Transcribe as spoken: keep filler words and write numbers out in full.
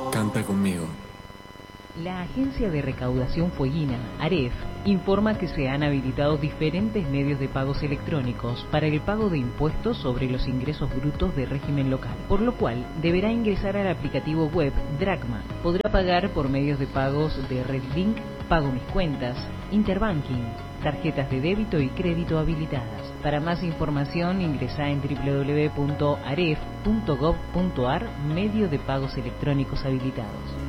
Canta conmigo. La Agencia de Recaudación Fueguina, AREF, informa que se han habilitado diferentes medios de pagos electrónicos para el pago de impuestos sobre los ingresos brutos de régimen local, por lo cual deberá ingresar al aplicativo web Dracma. Podrá pagar por medios de pagos de RedLink, Pago Mis Cuentas, Interbanking, tarjetas de débito y crédito habilitadas. Para más información ingresa en doble u doble u doble u punto aref punto gov punto ar, medio de pagos electrónicos habilitados.